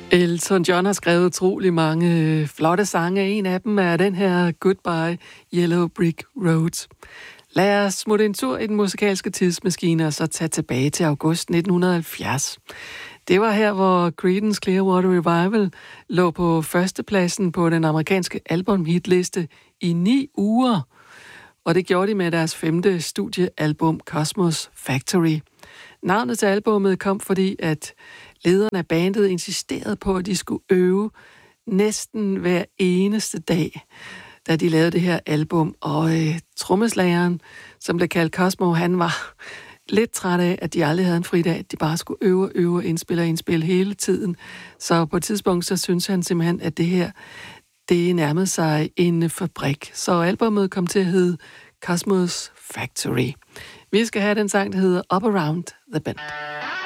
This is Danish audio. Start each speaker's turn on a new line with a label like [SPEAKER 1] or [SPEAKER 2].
[SPEAKER 1] Elton John har skrevet utrolig mange flotte sange. En af dem er den her Goodbye Yellow Brick Road. Lad os smutte en tur i den musikalske tidsmaskine og så tage tilbage til august 1970. Det var her, hvor Creedence Clearwater Revival lå på førstepladsen på den amerikanske albumhitliste i 9 uger. Og det gjorde de med deres 5. studiealbum Cosmos Factory. Navnet til albummet kom, fordi at lederne af bandet insisterede på, at de skulle øve næsten hver eneste dag, da de lavede det her album. Og trommeslageren, som blev kaldt Cosmo, han var lidt træt af, at de aldrig havde en fridag, at de bare skulle øve, indspille hele tiden. Så på et tidspunkt, så synes han simpelthen, at det her, det nærmede sig en fabrik. Så albumet kom til at hedde Cosmos Factory. Vi skal have den sang, der hedder Up Around the Bend.